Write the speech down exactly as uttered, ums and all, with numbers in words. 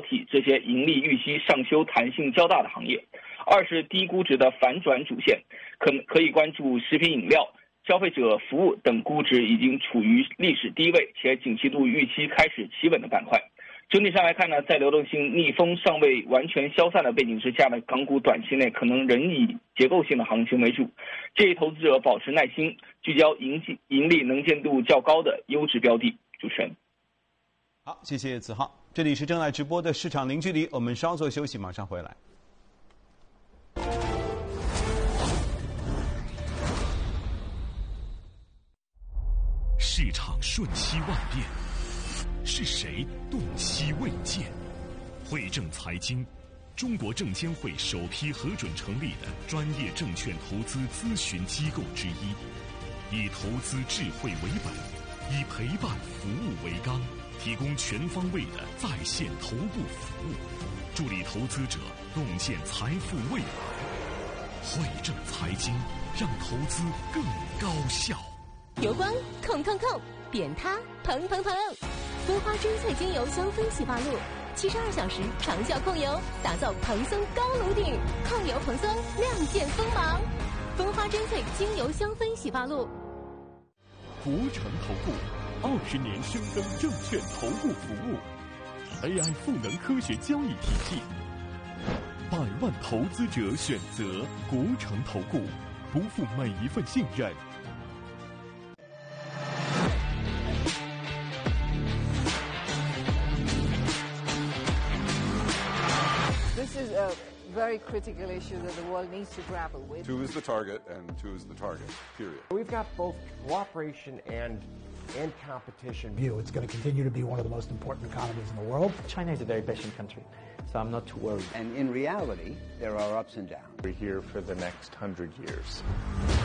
替这些盈利预期上修弹性较大的行业。二是低估值的反转主线，可可以关注食品饮料、消费者服务等估值已经处于历史低位且景气度预期开始企稳的板块。整体上来看呢，在流动性逆风尚未完全消散的背景之下呢，港股短期内可能仍以结构性的行情为主，建议投资者保持耐心，聚焦盈利盈利能见度较高的优质标的。主持人， 好，谢谢子浩。这里是正在直播的市场零距离，我们稍作休息，马上回来。 市场瞬息万变，是谁洞悉未见？汇正财经，中国证监会首批核准成立的专业证券投资咨询机构之一，以投资智慧为本，以陪伴服务为纲，提供全方位的在线头部服务，助力投资者洞见财富未来。汇正财经，让投资更高效。 油光控控控，扁塌蓬蓬蓬，蜂花真萃精油香氛洗发露，七十二小时长效控油，打造蓬松高颅顶，控油蓬松，亮剑锋芒。蜂花真萃精油香氛洗发露。 福成投顾二十年深耕证券投顾服务 ，A I 赋能科学交易体系，百万投资者选择国诚投顾，不负每一份信任。 This is a very critical issue that the world needs to grapple with. Two is the target, and two is the target, period. We've got both cooperation and and competition. It's going to continue to be one of the most important economies in the world. China is a very patient country, so I'm not too worried. And in reality, there are ups and downs. We're here for the next hundred years.